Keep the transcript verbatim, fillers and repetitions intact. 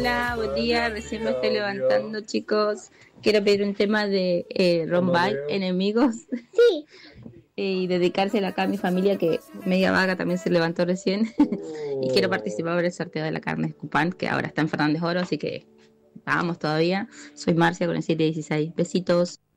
Hola, buen día, recién me estoy levantando, chicos. Quiero pedir un tema de eh, Rombay, Enemigos, Sí. y dedicársela acá a mi familia que media vaga también se levantó recién. Y quiero participar en el sorteo de la carne de Cupán, que ahora está en Fernández Oro, así que vamos todavía. Soy Marcia con el siete dieciséis. Besitos.